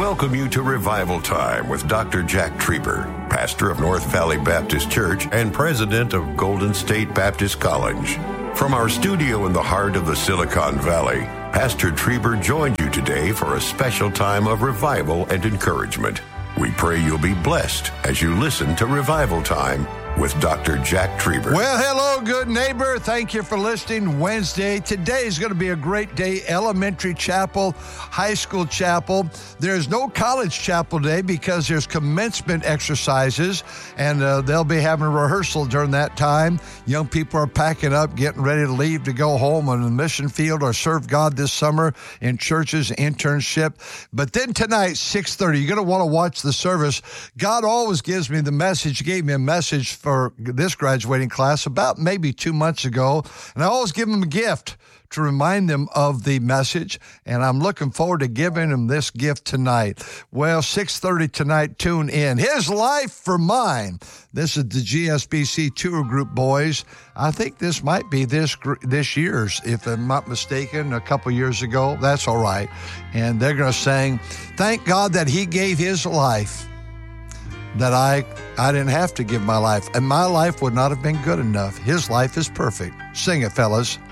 welcome you to Revival Time with Dr. Jack Trieber, pastor of North Valley Baptist Church and president of Golden State Baptist College. From our studio in the heart of the Silicon Valley, Pastor Trieber joined you today for a special time of revival and encouragement. We pray you'll be blessed as you listen to Revival Time with Dr. Jack Trieber. Well, hello, good neighbor. Thank you for listening. Wednesday. Today is going to be a great day. Elementary chapel, high school chapel. There's no college chapel today because there's commencement exercises, and they'll be having a rehearsal during that time. Young people are packing up, getting ready to leave to go home on the mission field or serve God this summer in churches, internship. But then tonight, 6:30, you're going to want to watch the service. God always gives me the message. He gave me a message for this graduating class about maybe 2 months ago, and I always give them a gift to remind them of the message, and I'm looking forward to giving them this gift tonight. Well, 6:30 tonight, tune in. His Life for Mine. This is the GSBC Tour Group boys. I think this might be this year's, if I'm not mistaken, a couple years ago. That's all right. And they're going to sing, "Thank God that He gave His life, that I didn't have to give my life, and my life would not have been good enough. His life is perfect." Sing it, fellas.